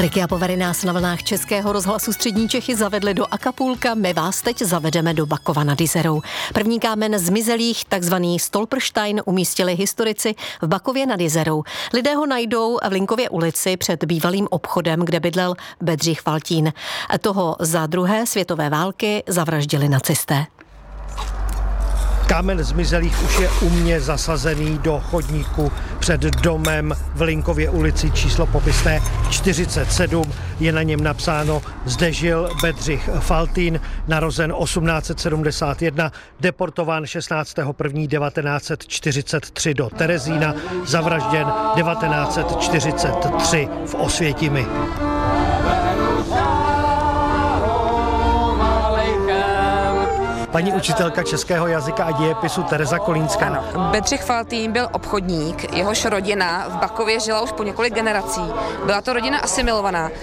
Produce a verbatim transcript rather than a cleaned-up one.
Triky a povery nás na vlnách Českého rozhlasu Střední Čechy zavedly do Acapulca, my vás teď zavedeme do Bakova nad Jizerou. První kámen zmizelých, takzvaný Stolperstein, umístili historici v Bakově nad Jizerou. Lidé ho najdou v Linkově ulici před bývalým obchodem, kde bydlel Bedřich Faltín. Toho za druhé světové války zavraždili nacisté. Kámen zmizelých už je umně zasazený do chodníku před domem v Linkově ulici číslo popisné čtyřicet sedm. Je na něm napsáno: zde žil Bedřich Faltín, narozen osmnáct set sedmdesát jedna, deportován šestnáctého prvního devatenáct set čtyřicet tři do Terezína, zavražděn devatenáct set čtyřicet tři v Osvětimi. Paní učitelka českého jazyka a dějepisu Tereza Kolínská. Ano. Bedřich Faltín byl obchodník, jehož rodina v Bakově žila už po několik generací. Byla to rodina asimilovaná,